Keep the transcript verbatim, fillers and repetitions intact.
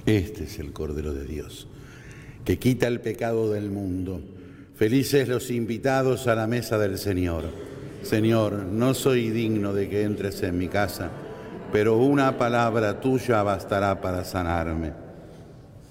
Este es el Cordero de Dios, que quita el pecado del mundo. Felices los invitados a la mesa del Señor. Señor, no soy digno de que entres en mi casa, pero una palabra tuya bastará para sanarme.